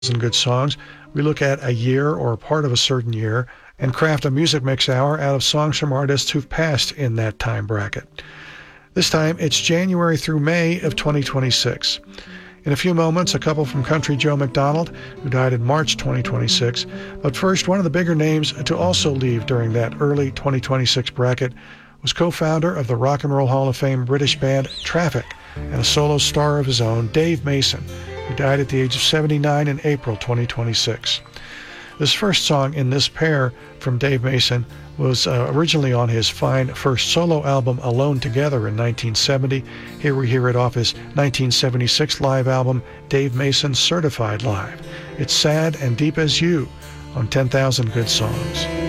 Good songs. We look at a year or a part of a certain year and craft a music mix hour out of songs from artists who've passed in that time bracket. This time, it's January through May of 2026. In a few moments, a couple from country Joe McDonald, who died in March 2026. But first, one of the bigger names to also leave during that early 2026 bracket was co-founder of the Rock and Roll Hall of Fame British band Traffic and a solo star of his own, Dave Mason, who died at the age of 79 in April 2026. This first song in this pair from Dave Mason was originally on his fine first solo album Alone Together in 1970. Here we hear it off his 1976 live album, Dave Mason Certified Live. It's Sad and Deep as You on 10,000 Good Songs.